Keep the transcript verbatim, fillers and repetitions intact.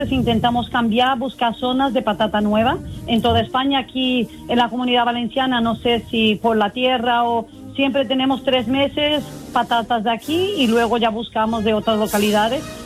intentamos cambiar, buscar zonas de patata nueva en toda España. Aquí en la Comunidad Valenciana, no sé si por la tierra o siempre tenemos tres meses patatas de aquí y luego ya buscamos de otras localidades.